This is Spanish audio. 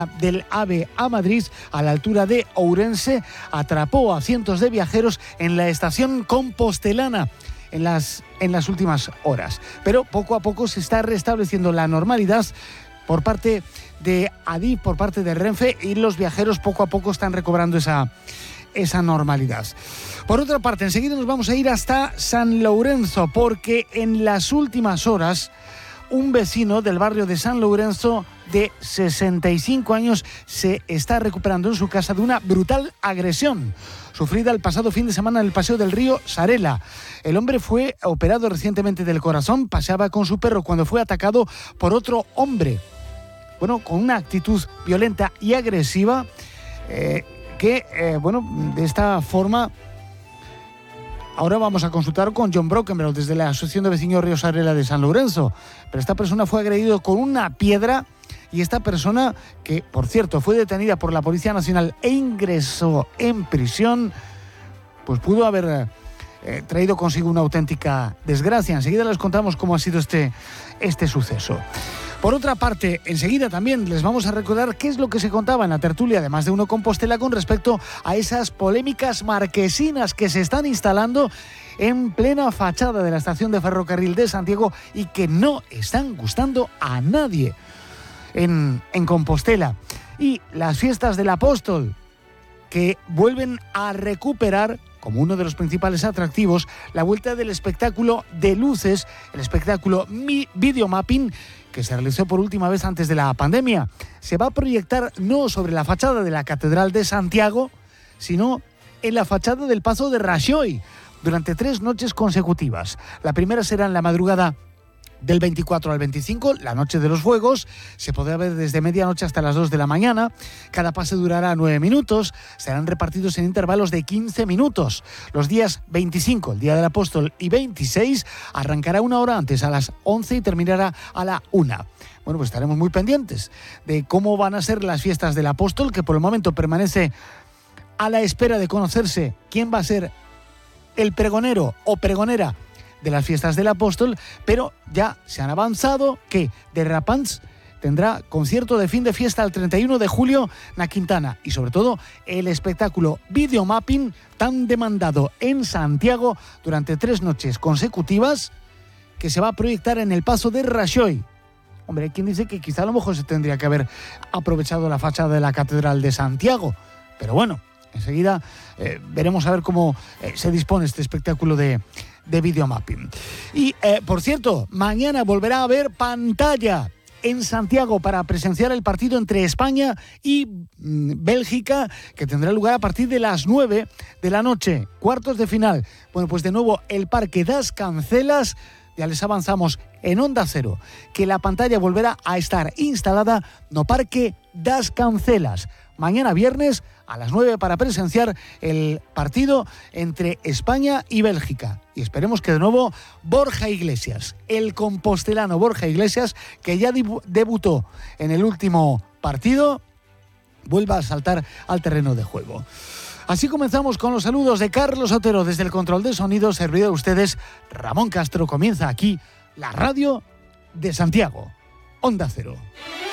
del AVE a Madrid, a la altura de Ourense, atrapó a cientos de viajeros en la estación compostelana en las últimas horas. Pero poco a poco se está restableciendo la normalidad por parte de Adif, por parte de Renfe, y los viajeros poco a poco están recobrando esa normalidad. Por otra parte, enseguida nos vamos a ir hasta San Lorenzo, porque en las últimas horas un vecino del barrio de San Lorenzo de 65 años se está recuperando en su casa de una brutal agresión sufrida el pasado fin de semana en el paseo del río Sarela. El hombre fue operado recientemente del corazón, paseaba con su perro cuando fue atacado por otro hombre, con una actitud violenta y agresiva, de esta forma. Ahora vamos a consultar con John Brockenbrough desde la Asociación de Vecinos Río Sarela de San Lorenzo. Pero esta persona fue agredido con una piedra, y esta persona, que por cierto fue detenida por la Policía Nacional e ingresó en prisión, pues pudo haber traído consigo una auténtica desgracia. Enseguida les contamos cómo ha sido este suceso. Por otra parte, enseguida también les vamos a recordar qué es lo que se contaba en la tertulia de Más de Uno Compostela con respecto a esas polémicas marquesinas que se están instalando en plena fachada de la estación de ferrocarril de Santiago y que no están gustando a nadie en Compostela. Y las fiestas del Apóstol, que vuelven a recuperar como uno de los principales atractivos la vuelta del espectáculo de luces, el espectáculo Videomapping, que se realizó por última vez antes de la pandemia. Se va a proyectar no sobre la fachada de la Catedral de Santiago, sino en la fachada del Pazo de Rajoy, durante 3 noches consecutivas. La primera será en la madrugada del 24 al 25, la noche de los fuegos. Se podrá ver desde medianoche hasta las 2 de la mañana. Cada pase durará 9 minutos. Serán repartidos en intervalos de 15 minutos. Los días 25, el Día del Apóstol, y 26, arrancará 1 hora antes, a las 11, y terminará a la 1. Bueno, pues estaremos muy pendientes de cómo van a ser las fiestas del Apóstol, que por el momento permanece a la espera de conocerse quién va a ser el pregonero o pregonera de las fiestas del Apóstol, pero ya se han avanzado que Derrapants tendrá concierto de fin de fiesta el 31 de julio en Quintana, y sobre todo el espectáculo Videomapping tan demandado en Santiago durante 3 noches consecutivas, que se va a proyectar en el Pazo de Rajoy. Hombre, hay quien dice que quizá a lo mejor se tendría que haber aprovechado la fachada de la Catedral de Santiago, pero bueno, enseguida veremos a ver cómo se dispone este espectáculo de Videomapping. Y, por cierto, mañana volverá a haber pantalla en Santiago para presenciar el partido entre España y Bélgica, que tendrá lugar a partir de las 9 de la noche, cuartos de final. Bueno, pues de nuevo el Parque das Cancelas. Ya les avanzamos en Onda Cero que la pantalla volverá a estar instalada no Parque das Cancelas. Mañana viernes a las 9 para presenciar el partido entre España y Bélgica. Y esperemos que de nuevo Borja Iglesias, el compostelano Borja Iglesias, que ya debutó en el último partido, vuelva a saltar al terreno de juego. Así comenzamos con los saludos de Carlos Otero desde el control de sonido, servidor de ustedes Ramón Castro. Comienza aquí la radio de Santiago, Onda Cero.